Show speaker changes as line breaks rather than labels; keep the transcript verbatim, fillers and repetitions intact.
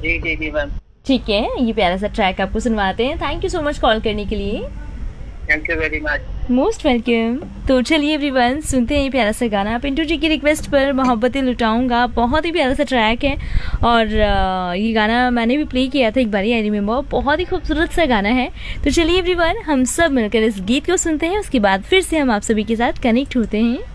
जी जी जी ma'am.
ठीक है, ये प्यारा सा ट्रैक आपको सुनवाते हैं। Thank you so much call करने के लिए।
Thank you very much.
Most welcome. तो चलिए एवरीवन, सुनते हैं ये प्यारा सा गाना पिंटू जी की रिक्वेस्ट पर, मोहब्बतें लुटाऊंगा। बहुत ही प्यारा सा ट्रैक है। और अ, ये गाना मैंने भी प्ले किया था एक बार, आई रिमेम्बर। बहुत ही खूबसूरत सा गाना है। तो चलिए एवरीवन, हम सब मिलकर इस गीत को सुनते हैं, उसके बाद फिर से हम आप सभी के साथ कनेक्ट होते हैं।